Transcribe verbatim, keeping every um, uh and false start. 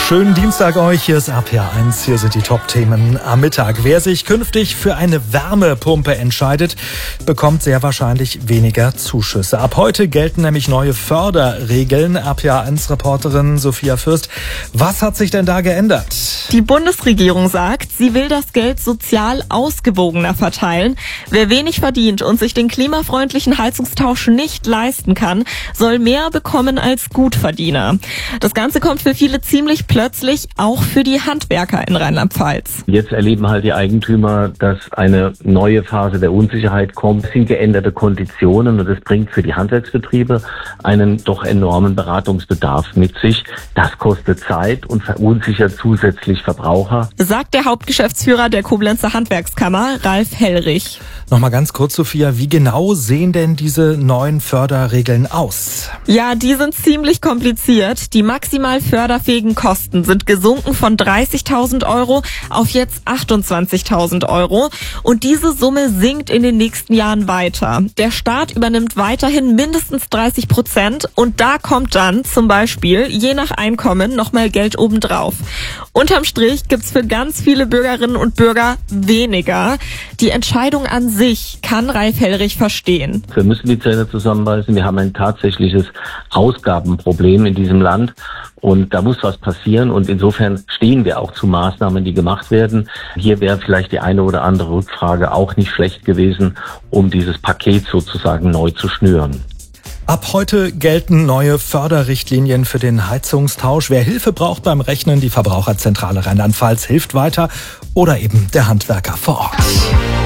Schönen Dienstag euch, hier ist R P R eins, hier sind die Top-Themen am Mittag. Wer sich künftig für eine Wärmepumpe entscheidet, bekommt sehr wahrscheinlich weniger Zuschüsse. Ab heute gelten nämlich neue Förderregeln. R P R eins-Reporterin Sophia Fürst, was hat sich denn da geändert? Die Bundesregierung sagt, sie will das Geld sozial ausgewogener verteilen. Wer wenig verdient und sich den klimafreundlichen Heizungstausch nicht leisten kann, soll mehr bekommen als Gutverdiener. Das Ganze kommt für viele ziemlich plötzlich, auch für die Handwerker in Rheinland-Pfalz. Jetzt erleben halt die Eigentümer, dass eine neue Phase der Unsicherheit kommt. Es sind geänderte Konditionen und das bringt für die Handwerksbetriebe einen doch enormen Beratungsbedarf mit sich. Das kostet Zeit und verunsichert zusätzlich Verbraucher, Sagt der Hauptgeschäftsführer der Koblenzer Handwerkskammer, Ralf Hellrich. Nochmal ganz kurz, Sophia, wie genau sehen denn diese neuen Förderregeln aus? Ja, die sind ziemlich kompliziert. Die maximal förderfähigen Kosten sind gesunken von dreißigtausend Euro auf jetzt achtundzwanzigtausend Euro. Und diese Summe sinkt in den nächsten Jahren weiter. Der Staat übernimmt weiterhin mindestens dreißig Prozent und da kommt dann zum Beispiel je nach Einkommen nochmal Geld obendrauf. Unterm Strich gibt's für ganz viele Bürgerinnen und Bürger weniger. Die Entscheidung an sich kann Ralf Hellrich verstehen. Wir müssen die Zähne zusammenbeißen. Wir haben ein tatsächliches Ausgabenproblem in diesem Land. Und da muss was passieren und insofern stehen wir auch zu Maßnahmen, die gemacht werden. Hier wäre vielleicht die eine oder andere Rückfrage auch nicht schlecht gewesen, um dieses Paket sozusagen neu zu schnüren. Ab heute gelten neue Förderrichtlinien für den Heizungstausch. Wer Hilfe braucht beim Rechnen, die Verbraucherzentrale Rheinland-Pfalz hilft weiter oder eben der Handwerker vor Ort.